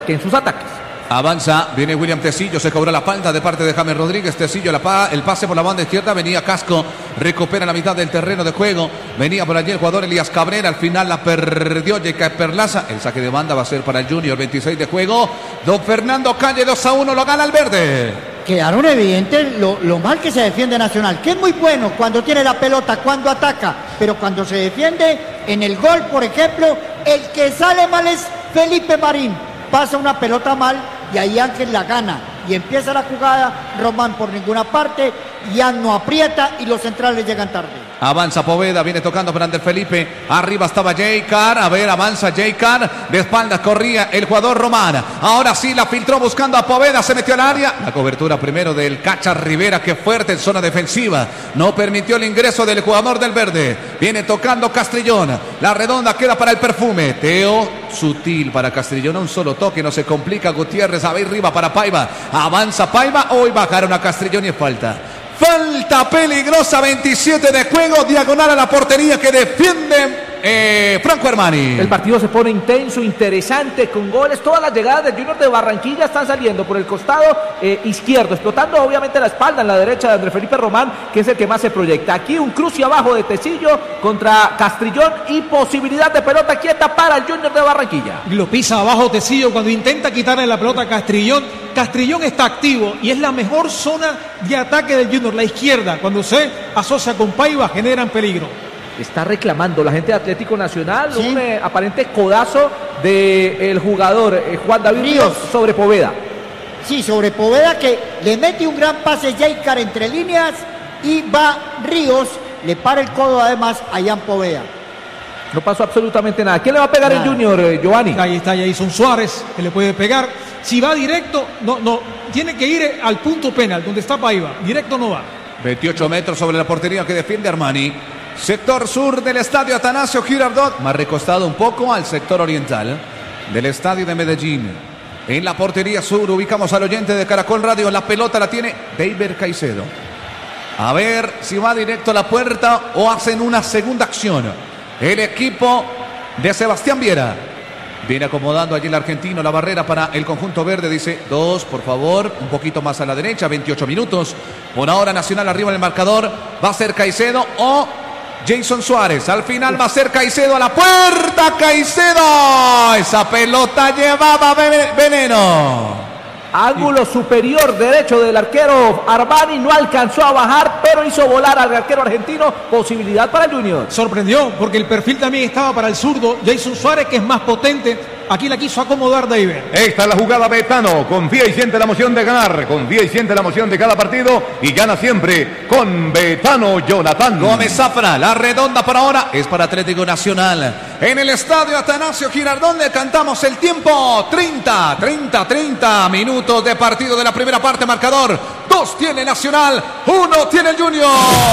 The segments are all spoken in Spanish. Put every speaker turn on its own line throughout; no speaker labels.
que en sus ataques.
Avanza, viene William Tecillo, se cobró la falta de parte de James Rodríguez. Tecillo, el pase por la banda izquierda, venía Casco, recupera la mitad del terreno de juego, venía por allí el jugador Elías Cabrera, al final la perdió Jeca Perlaza, el saque de banda va a ser para el Junior, 26 de juego, don Fernando Calle, 2-1, lo gana el verde.
Quedaron evidentes lo mal que se defiende Nacional, que es muy bueno cuando tiene la pelota, cuando ataca, pero cuando se defiende en el gol, por ejemplo, el que sale mal es Felipe Marín, pasa una pelota mal y ahí Ángel la gana y empieza la jugada, Román por ninguna parte, ya no aprieta y los centrales llegan tarde.
Avanza Poveda, viene tocando para Ander Felipe, arriba estaba Jaycar, a ver, avanza Jaycar, de espaldas corría el jugador Román, ahora sí la filtró buscando a Poveda, se metió al área, la cobertura primero del Cacha Rivera, que fuerte en zona defensiva, no permitió el ingreso del jugador del verde, viene tocando Castrillón, la redonda queda para el Perfume, Teo, sutil para Castrillón, un solo toque, no se complica Gutiérrez, a ver arriba para Paiva, avanza Paiva, hoy bajaron a Castrillón y es falta. Falta peligrosa, 27 de juego, diagonal a la portería que defiende Franco Armani.
El partido se pone intenso, interesante, con goles. Todas las llegadas del Junior de Barranquilla están saliendo por el costado izquierdo, explotando obviamente la espalda en la derecha de Andrés Felipe Román, que es el que más se proyecta. Aquí un cruce abajo de Tecillo contra Castrillón y posibilidad de pelota quieta para el Junior de Barranquilla.
Lo pisa abajo Tecillo cuando intenta quitarle la pelota a Castrillón. Castrillón está activo y es la mejor zona de ataque del Junior, la izquierda. Cuando se asocia con Paiva generan peligro.
Está reclamando la gente de Atlético Nacional, sí, un aparente codazo del jugador Juan David Ríos sobre Poveda.
Sí, sobre Poveda, que le mete un gran pase Jaycar entre líneas y va Ríos, le para el codo además a Jan Poveda.
No pasó absolutamente nada. ¿Quién le va a pegar el Junior, Giovanni?
Ahí está Jason Suárez, que le puede pegar. Si va directo, no, tiene que ir al punto penal, donde está Paiva. Directo no va.
28 metros sobre la portería que defiende Armani. Sector sur del estadio Atanasio Girardot, más recostado un poco al sector oriental del estadio de Medellín. En la portería sur ubicamos al oyente de Caracol Radio. La pelota la tiene David Caicedo. A ver si va directo a la puerta o hacen una segunda acción. El equipo de Sebastián Viera viene acomodando allí el argentino, la barrera para el conjunto verde, dice 2, por favor, un poquito más a la derecha, 28 minutos. Por ahora Nacional arriba en el marcador, va a ser Caicedo o Jason Suárez. Al final va a ser Caicedo a la puerta, Caicedo. Esa pelota llevaba veneno.
Ángulo superior derecho del arquero Armani, no alcanzó a bajar, pero hizo volar al arquero argentino. Posibilidad para el Junior.
Sorprendió porque el perfil también estaba para el zurdo Jason Suárez, que es más potente. Aquí la quiso acomodar David.
Esta es la jugada Betano. Confía y siente la emoción de ganar. Confía y siente la emoción de cada partido. Y gana siempre con Betano Jonathan
Gómez Zafra. La redonda por ahora es para Atlético Nacional. En el estadio Atanasio Girardot le cantamos el tiempo. 30 minutos de partido de la primera parte. Marcador 2 tiene Nacional, 1 tiene el Junior.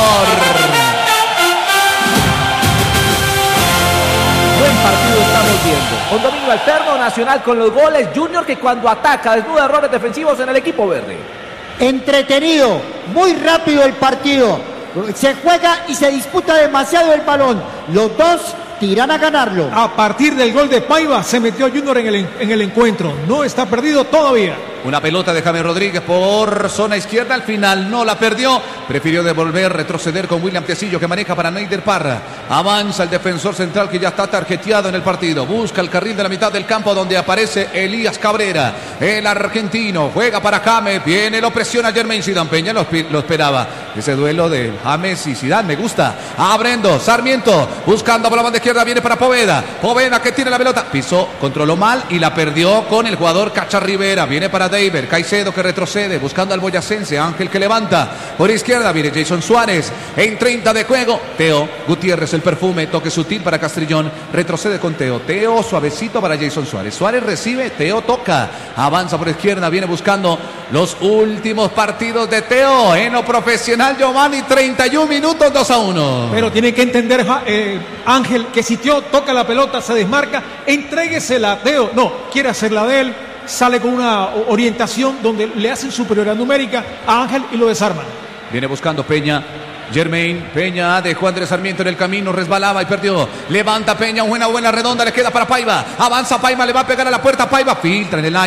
Buen partido estamos viendo. Con dominio alterno, Nacional con los goles, Junior que cuando ataca desnuda errores defensivos en el equipo verde.
Entretenido, muy rápido el partido. Se juega y se disputa demasiado el balón. Los dos tiran a ganarlo.
A partir del gol de Paiva se metió Junior en el encuentro. No está perdido todavía.
Una pelota de James Rodríguez por zona izquierda, al final no la perdió, prefirió devolver, retroceder con William Tecillo que maneja para Neider Parra. Avanza el defensor central que ya está tarjeteado en el partido, busca el carril de la mitad del campo donde aparece Elías Cabrera, el argentino, juega para James, viene, lo presiona Jermaine Zidane Peña, lo esperaba, ese duelo de James y Zidane, me gusta, abriendo, Sarmiento, buscando por la banda izquierda, viene para Poveda que tiene la pelota, pisó, controló mal y la perdió con el jugador Cacha Rivera, viene para David, Caicedo que retrocede, buscando al boyacense, Ángel que levanta, por izquierda viene Jason Suárez, en 30 de juego, Teo Gutiérrez, el Perfume, toque sutil para Castrillón, retrocede con Teo suavecito para Jason Suárez, Suárez recibe, Teo toca, avanza por izquierda, viene buscando los últimos partidos de Teo, en lo profesional Giovanni, 31 minutos, 2-1.
Pero tiene que entender Ángel, que si Teo toca la pelota, se desmarca, entréguesela a Teo, no, quiere hacerla de él, sale con una orientación donde le hacen superioridad numérica a Ángel y lo desarman.
Viene buscando Peña, Germain Peña dejó a Andrés Sarmiento en el camino, resbalaba y perdió. Levanta Peña, buena redonda, le queda para Paiva. Avanza Paiva, le va a pegar a la puerta. Paiva filtra en el aire.